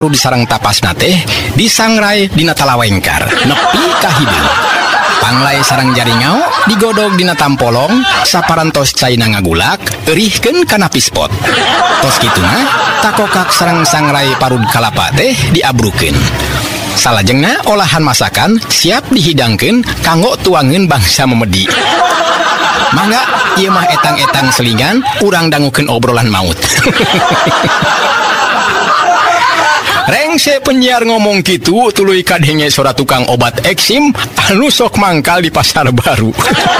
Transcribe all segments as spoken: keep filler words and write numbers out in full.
di sarang tapas nate disangrai dina talawengkar nepi ka hideung. Panglai sareng jaringau digodog dina tampolong saparantos caina ngagulak eurihkeun kana pispot. Tos kituna takokak sareng sangrai parud kalapa teh diabrukeun. Salajengna olahan masakan siap dihidangkeun kanggo tuangeun bangsa memedi. Mangga ieu mah etang-etang selingan urang dangukeun obrolan maut. Rengse penyiar ngomong gitu tuluy kadenge sora tukang obat eksim anu sok mangkal di pasar baru.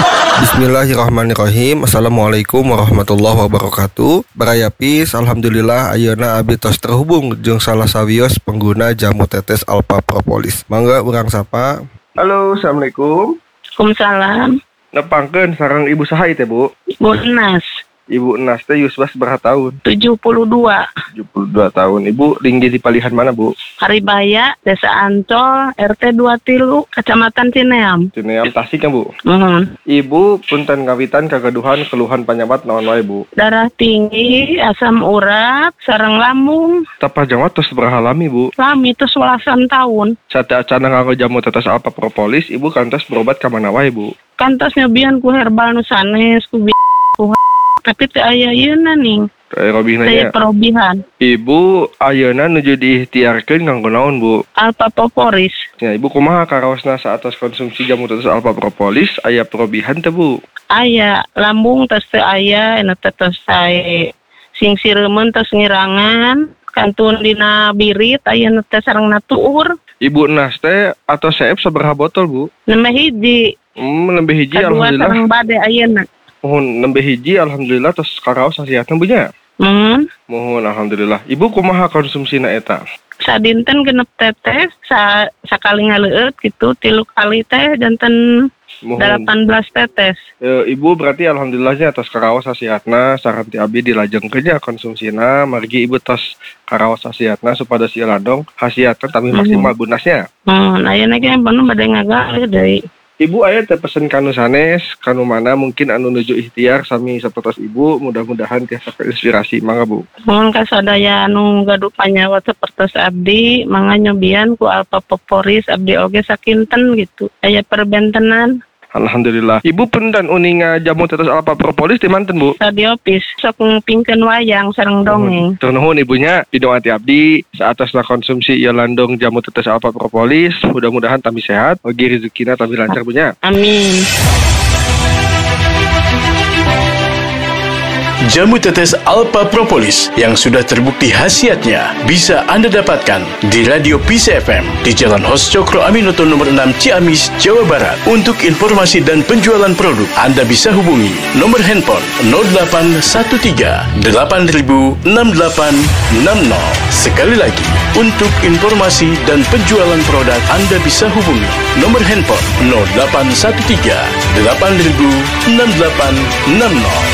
Bismillahirrahmanirrahim. Assalamualaikum warahmatullahi wabarakatuh. Barayapis, alhamdulillah ayeuna abdi tos terhubung jeung salah sawios pengguna jamu tetes Alpha Propolis. Mangga urang sapa. Halo, assalamualaikum. Waalaikumsalam. Nepangkeun sareng Ibu saha teh, Bu? Ibu Enas. Ibu Enas teh yuswa sabaraha tahun? tujuh puluh dua. tujuh puluh dua tahun. Ibu tinggi di palihan mana, Bu? Haribaya, Desa Ancol, R T dua Tilu, Kecamatan Cineam. Cineam Tasik kan, Bu? Mohon. Ibu punten ngawitan kagaduhan keluhan penyebab naon wae, Bu? Darah tinggi, asam urat, sareng lambung. Tapah jangwa tos sabaraha lami, Bu? Lami itu sewelasan tahun. Sate acana nganggo jamu tetes Alpha Propolis, Ibu kantos berobat ka mana wae, Bu? Kantos nyobian ku herbal nu sanes, ku bi- ku tapi teu aya yeuna ning. Kayak robihna Saya nya. perobihan. Ibu ayeuna nuju diikhtiarkeun nganggo naon, Bu? Alpha Propolis. Ya, Ibu kumaha karaosna saatos konsumsi jamu tetes Alpha Propolis aya perobihan teh, Bu? Aya lambung tos teu aya, anu teh tos sae sing sireumeun tos ngirangan, kantun dina birit aya nu teh sarengna tuur. Ibu Enas teh atau seep sabaraha botol, Bu? Nembe hiji. Hmm, nembe hiji Kadua alhamdulillah. sareng bade ayeuna. Mohon nembe hiji alhamdulillah tos karaos hasiatna Bu nya. Mohon. Mohon alhamdulillah. Ibu kumaha konsumsina eta? Sadinten genep tetes, sa sakali ngaleueut gitu, tilu kali teh janten Mohon. delapan belas tetes. E, Ibu berarti alhamdulillahnya tos karaos hasiatna saran ti abdi dilajengkeun nya konsumsina margi Ibu tos karaos hasiatna supados ieu ladong hasiatna tapi maksimal bunasnya. Mohon ayeuna ge bener bade ngagalih deui. Ibu aya teh pesen kanu sanes, kanu mana mungkin anu nuju ikhtiar sami sapertos Ibu, mudah-mudahan tiasa inspirasi mangga, Bu. Mohon kasadaya anu gaduh panyawa sapertos abdi, mangga nyobian ku Alpha Propolis abdi oge sakinten gitu. Aya perbentenan. Alhamdulillah. Ibu punten uninga jamu tetes Alpha Propolis di manten, Bu? Radiopis sok ngpingkeun wayang sareng dongeng. Tur nuhun ibunya, pidoati abdi saatosna konsumsi ieu landong jamu tetes Alpha Propolis, mudah-mudahan tami sehat, oge rezekina tami lancar bunya. Amin. Jamu tetes Alpha Propolis yang sudah terbukti khasiatnya bisa Anda dapatkan di Radio Peace F M di Jalan Hos Cokro Aminoto nomor enam Ciamis, Jawa Barat. Untuk informasi dan penjualan produk, Anda bisa hubungi nomor handphone nol delapan satu tiga delapan nol enam delapan enam nol. Sekali lagi, untuk informasi dan penjualan produk, Anda bisa hubungi nomor handphone nol delapan satu tiga delapan nol enam delapan enam nol.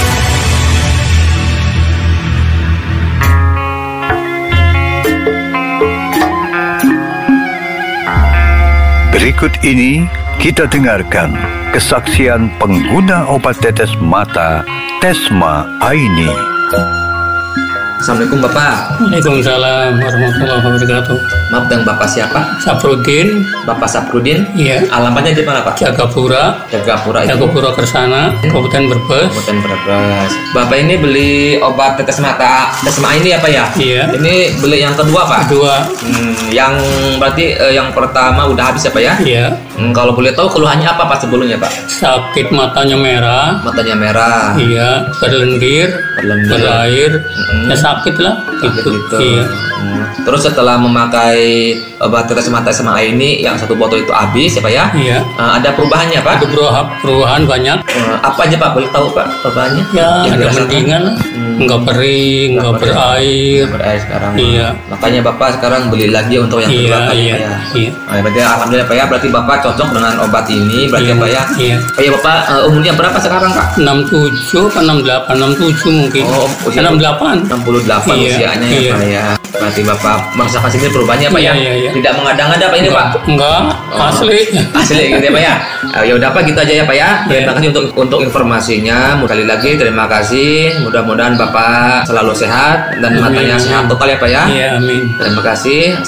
Berikut ini kita dengarkan kesaksian pengguna obat tetes mata Tesma Aini. Assalamualaikum Bapak. Waalaikumsalam warahmatullahi wabarakatuh. Maaf, dengan Bapak siapa? Saprudin. Bapak Saprudin? Iya. Alamatnya di mana Pak? Jagapura. Jagapura itu. Jagapura Kersana, Kabupaten Brebes. Kabupaten Brebes. Bapak ini beli obat tetes mata Tesma ini ya Pak ya? Iya. Ini beli yang kedua Pak? Kedua. Hmm, yang berarti eh, yang pertama udah habis ya Pak ya? Iya. Hmm, kalau boleh tahu keluhannya apa Pak sebelumnya Pak? Sakit matanya merah. Matanya merah. Iya. Berlendir. Berlendir. Berair. Mm-hmm. Ya sakit lah. Gitu. Gitu. gitu. Iya. Hmm. Terus setelah memakai obat tetes mata Tesma ini yang satu botol itu habis ya Pak ya? Iya. Uh, ada perubahannya Pak? Ada perubahan, perubahan banyak. Uh, apa aja Pak? Boleh tahu Pak perubahannya? Ya, Yang ada dirasakan? mendingan lah. Hmm. Enggak kering, enggak Nggak berair. berair sekarang. Iya. Makanya Bapak sekarang beli lagi untuk yang Iya, kedua kali iya, Pak ya. iya. Nah, berarti alhamdulillah Pak ya, berarti Bapak cocok dengan obat ini, berarti Iya, Pak ya. iya. Pak ya Bapak uh, umurnya berapa sekarang Pak? enam puluh tujuh atau enam puluh delapan, enam puluh tujuh mungkin. Oh, usia enam puluh delapan. enam puluh delapan Iya, usianya iya. ya Pak ya. Berarti Bapak merasakan sendiri perubahannya Pak Iya, ya? iya, iya. Tidak mengada-ngada Pak ini Pak? Enggak, asli. Asli gitu ya Pak ya. Nah, ya udah Pak gitu aja ya Pak ya. Terima kasih untuk untuk informasinya. Sekali lagi terima kasih. Mudah-mudahan Bapak selalu sehat dan Amin, matanya amin. sehat total ya Pak ya. Iya, amin. Terima kasih.